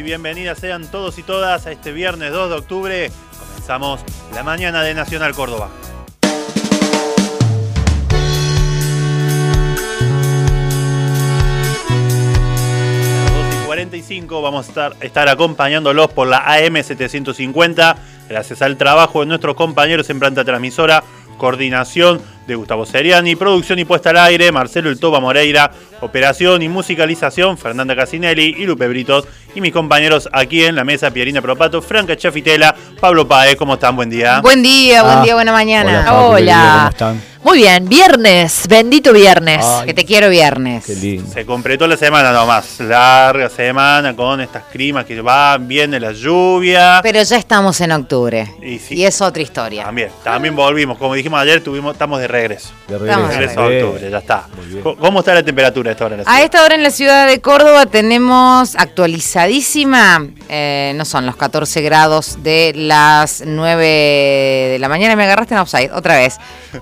bienvenidas sean todos y todas a este viernes 2 de octubre. Comenzamos la mañana de Nacional Córdoba. A las 2:45 vamos a estar acompañándolos por la AM 750, gracias al trabajo de nuestros compañeros en planta transmisora, coordinación de Gustavo Seriani, producción y puesta al aire, Marcelo El Toba Moreira, operación y musicalización, Fernanda Casinelli y Lupe Britos, y mis compañeros aquí en la mesa, Pierina Propato, Franca Chafitela, Pablo Páez. ¿Cómo están? Buen día. Buen día, buena mañana. Hola. ¿Cómo están? Muy bien, viernes, bendito viernes. Ay, que te quiero viernes. Qué lindo. Se completó la semana nomás, larga semana con estas climas que van, viene la lluvia. Pero ya estamos en octubre Sí. y es otra historia. También volvimos, como dijimos ayer, estamos de regreso. De Regreso a octubre, ya está. Muy bien. ¿Cómo está la temperatura a esta hora en la ciudad? A esta hora en la ciudad de Córdoba tenemos actualizadísima, no son los 14 grados de las 9 de la mañana, me agarraste en offside, otra vez.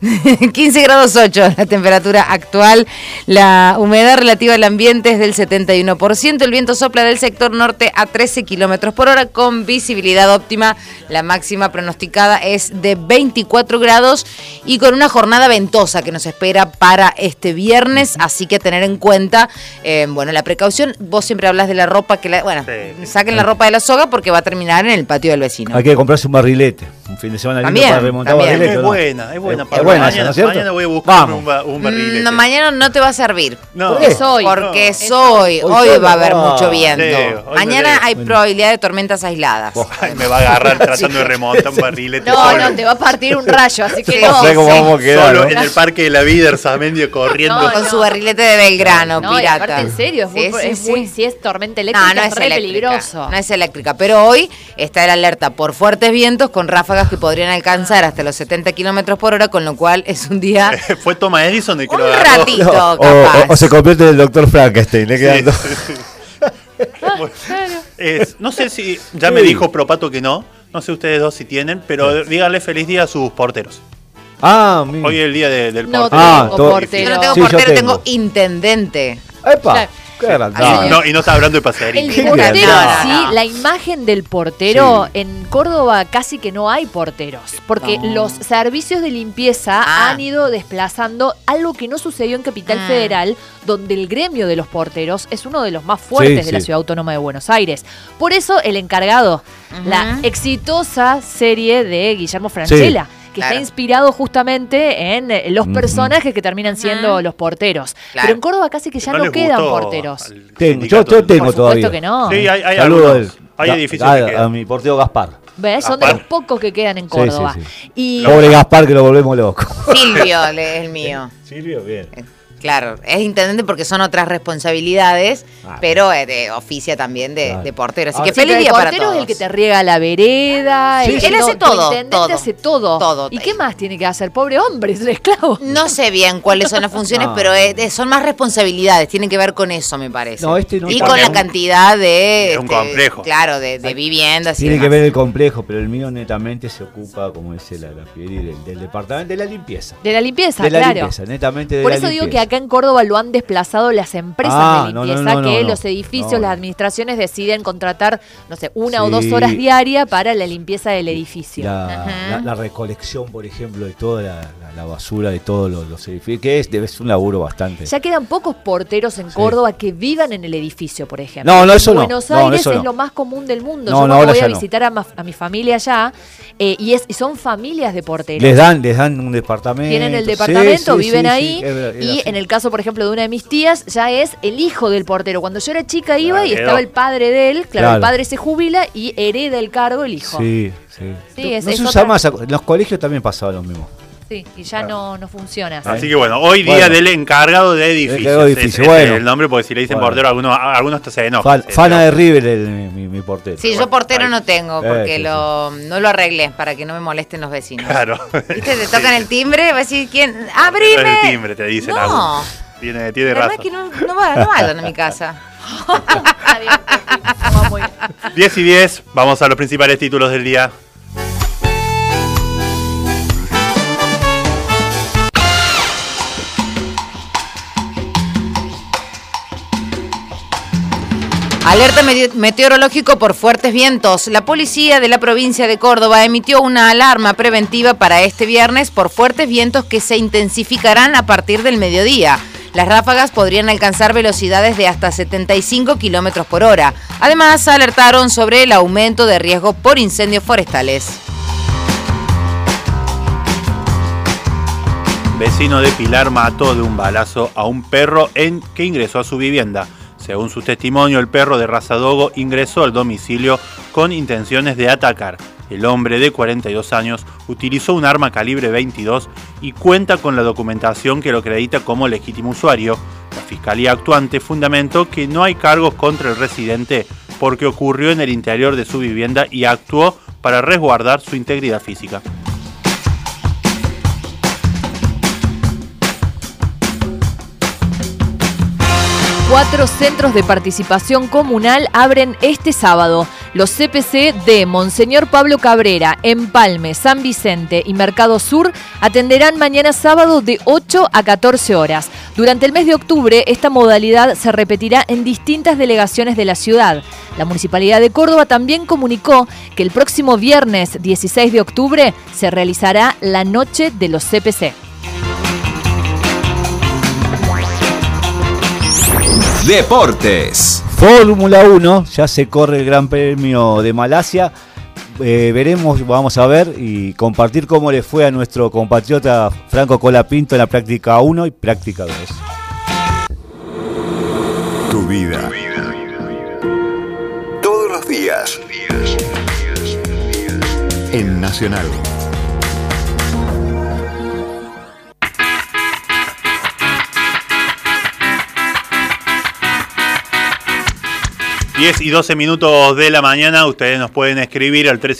15 grados 8 la temperatura actual, la humedad relativa al ambiente es del 71%, el viento sopla del sector norte a 13 kilómetros por hora con visibilidad óptima, la máxima pronosticada es de 24 grados y con una jornada ventosa que nos espera para este viernes, así que tener en cuenta, la precaución. Vos siempre hablas de la ropa, Sí. saquen la ropa de la soga porque va a terminar en el patio del vecino. Hay que comprarse un barrilete, un fin de semana lindo También, para remontar también. barrilete. Es ¿no? buena. Es Para buena mañana, esa, ¿no es cierto? mañana voy a buscar Vamos. un barrilete. No, mañana no te va a servir. No. ¿Por qué? Porque No. hoy Hoy va a haber solo. mucho viento. Sí, hoy Mañana me hay probabilidad de tormentas aisladas. Ay, me va a agarrar tratando de remontar un barrilete. solo. te va a partir un rayo, así que Sí, no. No sé cómo vamos a quedar, Solo ¿no? en el Parque de la Vida, Erzamendio, corriendo. No, Con su barrilete de Belgrano, No, y pirata. aparte, en serio, si es tormenta eléctrica, No es re eléctrica, peligroso. no es eléctrica, pero hoy está el alerta por fuertes vientos con ráfagas que podrían alcanzar hasta los 70 kilómetros por hora, con lo cual es un día, Fue Thomas Edison el que un lo agarró. ratito O, capaz. o se convierte en el doctor Frankenstein, le quedando. No sé si ya me dijo Propato que no sé ustedes dos si tienen, pero díganle feliz día a sus porteros. Mira. Hoy es el día del No portero. tengo todo- portero. Yo no tengo Sí, yo portero, tengo tengo. intendente. ¡Epa! Claro. ¡Qué agrandado! No, y no está hablando de pasearín. El Qué portero en grande. sí, No. la imagen del portero, Sí. en Córdoba casi que no hay porteros, porque No. los servicios de limpieza han ido desplazando algo que no sucedió en Capital Federal, donde el gremio de los porteros es uno de los más fuertes Sí, de la sí. Ciudad Autónoma de Buenos Aires. Por eso el encargado, la exitosa serie de Guillermo Francella, que Claro. está inspirado justamente en los personajes que terminan siendo los porteros. Claro. Pero en Córdoba casi que ya no les quedan gustó porteros. al Tengo, sindicato. yo tengo Por supuesto todavía. que no. Sí, hay Saludo algunos. Hay edificios que a quedan. mi portero Gaspar. ¿Ves? Son de Gaspar. los pocos que quedan en Sí, Córdoba. sí, Y Pobre Gaspar, que lo volvemos loco. Silvio es el mío. Silvio, bien. Claro, es intendente porque son otras responsabilidades, Ah, pero oficia también Claro. de portero. Así Ah, que sí, feliz el día para portero todos. es el que te riega la vereda. Sí, el sí. Él hace tu todo, intendente todo. hace todo. Todo. ¿Y qué más tiene que hacer? Pobre hombre, es un esclavo. No sé bien cuáles son las funciones, No. pero son más responsabilidades, tienen que ver con eso, me parece. No, este no y tanto. con la cantidad de... Es un complejo. Claro, de viviendas y Tiene que demás. ver el complejo, pero el mío netamente se ocupa, como dice la Pieri, del departamento de la limpieza. De la limpieza, De la claro. limpieza, netamente de Por la eso digo que limpieza. acá en Córdoba lo han desplazado las empresas de No, limpieza, no, que no. los edificios, No, las no. administraciones deciden contratar, no sé, 1 o 2 Sí. horas diarias para la limpieza del edificio. La recolección, por ejemplo, de toda la basura de todos los edificios, que es un laburo bastante. Ya quedan pocos porteros en Sí. Córdoba que vivan en el edificio, por ejemplo. No, eso en no. Buenos No, Aires eso es no. lo más común del mundo. No, Yo no, cuando ahora voy ya a no. visitar a mi familia allá, y son familias de porteros. Les dan un departamento. Tienen el Sí, departamento, sí, viven sí, ahí, sí, es verdad, es y así. en el caso, por ejemplo, de una de mis tías, ya es el hijo del portero. Cuando yo era chica iba y Claro. estaba el padre de él, claro, el Claro. padre se jubila y hereda el cargo el hijo. Sí, sí. Sí, es no se otra- usa más, en los colegios también pasaba lo mismo. Sí, y ya no funciona. Así que bueno, hoy día Bueno. del encargado de edificios. Encargado de edificio, Ese es bueno. el nombre, porque si le dicen Bueno. portero, algunos hasta se enojan. Fana de River, mi portero. Sí, yo Bueno, portero ahí. no tengo porque Sí, no lo arreglé para que no me molesten los vecinos. Claro. ¿Viste? Te tocan el timbre, va a decir quién. Es ¡Abrime! el timbre, te dicen No. algo. Tiene La verdad razón. es que no vayan a mi casa. Está bien, Pepi, va muy bien. 10:10, vamos a los principales títulos del día. Alerta meteorológico por fuertes vientos. La policía de la provincia de Córdoba emitió una alarma preventiva para este viernes por fuertes vientos que se intensificarán a partir del mediodía. Las ráfagas podrían alcanzar velocidades de hasta 75 kilómetros por hora. Además, alertaron sobre el aumento de riesgo por incendios forestales. Vecino de Pilar mató de un balazo a un perro que ingresó a su vivienda. Según su testimonio, el perro de raza dogo ingresó al domicilio con intenciones de atacar. El hombre de 42 años utilizó un arma calibre 22 y cuenta con la documentación que lo acredita como legítimo usuario. La fiscalía actuante fundamentó que no hay cargos contra el residente porque ocurrió en el interior de su vivienda y actuó para resguardar su integridad física. Cuatro centros de participación comunal abren este sábado. Los CPC de Monseñor Pablo Cabrera, Empalme, San Vicente y Mercado Sur atenderán mañana sábado de 8 a 14 horas. Durante el mes de octubre, esta modalidad se repetirá en distintas delegaciones de la ciudad. La Municipalidad de Córdoba también comunicó que el próximo viernes 16 de octubre se realizará la Noche de los CPC. Deportes. Fórmula 1, ya se corre el Gran Premio de Malasia. Vamos a ver y compartir cómo le fue a nuestro compatriota Franco Colapinto en la práctica 1 y práctica 2. Tu vida. Todos los días. En Nacional. Diez y 12 minutos de la mañana, ustedes nos pueden escribir al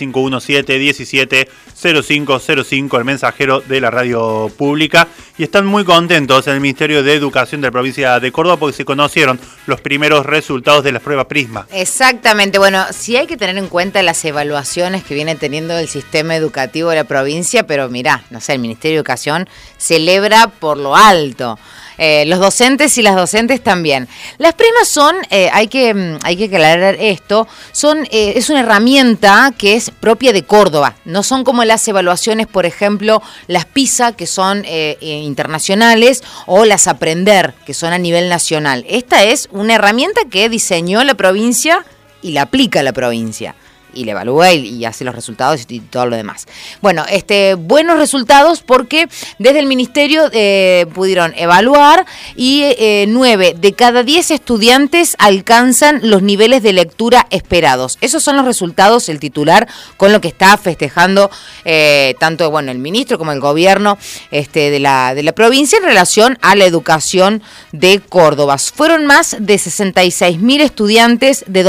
3517-170505, el mensajero de la radio pública, y están muy contentos en el Ministerio de Educación de la provincia de Córdoba porque se conocieron los primeros resultados de las pruebas Prisma. Exactamente, bueno, sí hay que tener en cuenta las evaluaciones que viene teniendo el sistema educativo de la provincia, pero mirá, no sé, el Ministerio de Educación celebra por lo alto. Los docentes y las docentes también. Las Prismas son, hay que aclarar esto, es una herramienta que es propia de Córdoba. No son como las evaluaciones, por ejemplo, las PISA, que son internacionales, o las Aprender, que son a nivel nacional. Esta es una herramienta que diseñó la provincia y la aplica la provincia. Y le evalúa y hace los resultados y todo lo demás. Bueno, buenos resultados porque desde el ministerio pudieron evaluar y 9 de cada 10 estudiantes alcanzan los niveles de lectura esperados. Esos son los resultados, el titular, con lo que está festejando tanto el ministro como el gobierno de la provincia en relación a la educación de Córdoba. Fueron más de 66.000 estudiantes de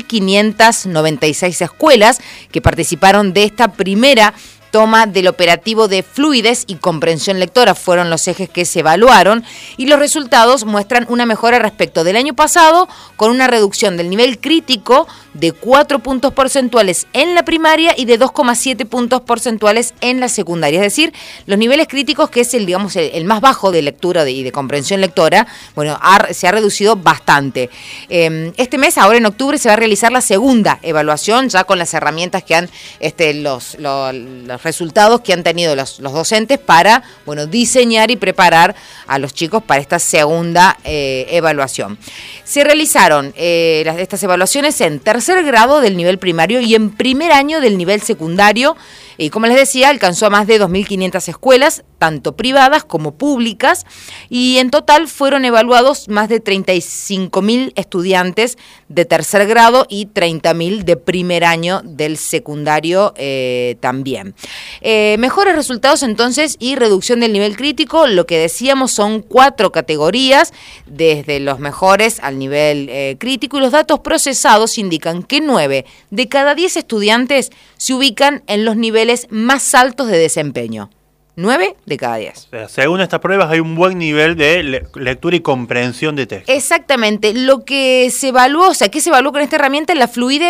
2.596 escuelas que participaron de esta primera toma del operativo de fluidez y comprensión lectora. Fueron los ejes que se evaluaron y los resultados muestran una mejora respecto del año pasado, con una reducción del nivel crítico de 4 puntos porcentuales en la primaria y de 2,7 puntos porcentuales en la secundaria. Es decir, los niveles críticos, que es el más bajo de lectura y de comprensión lectora, se ha reducido bastante. Este mes, ahora en octubre, se va a realizar la segunda evaluación, ya con las herramientas que han los resultados que han tenido los docentes para diseñar y preparar a los chicos para esta segunda evaluación. Se realizaron estas evaluaciones en tercer grado del nivel primario y en primer año del nivel secundario. Y como les decía, alcanzó a más de 2.500 escuelas, tanto privadas como públicas, y en total fueron evaluados más de 35.000 estudiantes de tercer grado y 30.000 de primer año del secundario también. Mejores resultados entonces y reducción del nivel crítico, lo que decíamos son 4 categorías, desde los mejores al nivel crítico, y los datos procesados indican que 9 de cada 10 estudiantes se ubican en los niveles más altos de desempeño. 9 de cada 10. O sea, según estas pruebas hay un buen nivel de lectura y comprensión de texto. Exactamente. Lo que se evaluó, ¿qué se evaluó con esta herramienta? La fluidez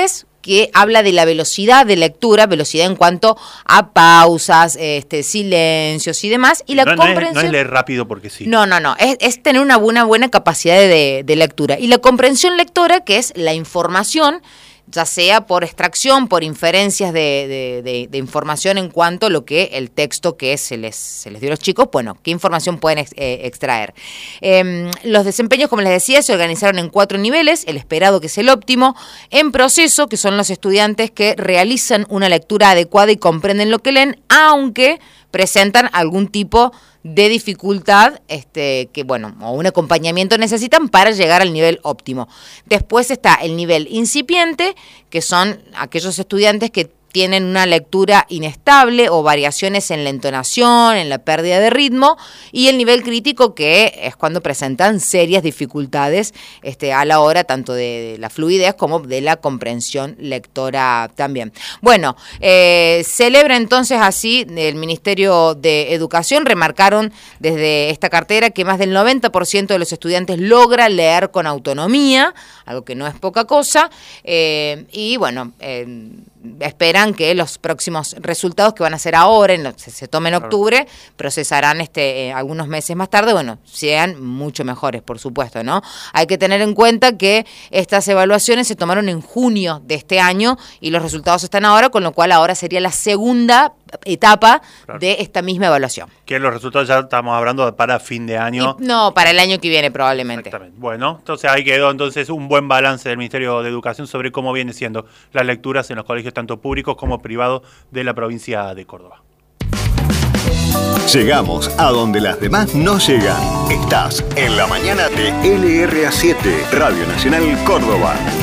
que habla de la velocidad de lectura, velocidad en cuanto a pausas, silencios y demás, y la comprensión... No es leer rápido porque sí. No, es tener una buena capacidad de lectura. Y la comprensión lectora, que es la información, ya sea por extracción, por inferencias de información en cuanto a lo que el texto que se les dio a los chicos, bueno, qué información pueden extraer. Los desempeños, como les decía, se organizaron en 4 niveles: el esperado, que es el óptimo; en proceso, que son los estudiantes que realizan una lectura adecuada y comprenden lo que leen, aunque presentan algún tipo de dificultad, o un acompañamiento necesitan para llegar al nivel óptimo. Después está el nivel incipiente, que son aquellos estudiantes que tienen una lectura inestable o variaciones en la entonación, en la pérdida de ritmo, y el nivel crítico, que es cuando presentan serias dificultades a la hora tanto de la fluidez como de la comprensión lectora también. Bueno, celebra entonces así el Ministerio de Educación. Remarcaron desde esta cartera que más del 90% de los estudiantes logra leer con autonomía, algo que no es poca cosa, y bueno, esperan que los próximos resultados, que van a ser ahora, se tomen en octubre, procesarán algunos meses más tarde, bueno, sean mucho mejores, por supuesto, ¿no? Hay que tener en cuenta que estas evaluaciones se tomaron en junio de este año y los resultados están ahora, con lo cual ahora sería la segunda etapa de esta misma evaluación. Que los resultados ya estamos hablando para fin de año. No, para el año que viene probablemente. Exactamente. Bueno, entonces ahí quedó entonces un buen balance del Ministerio de Educación sobre cómo viene siendo las lecturas en los colegios tanto públicos como privados de la provincia de Córdoba. Llegamos a donde las demás no llegan. Estás en la mañana de LRA7, Radio Nacional Córdoba.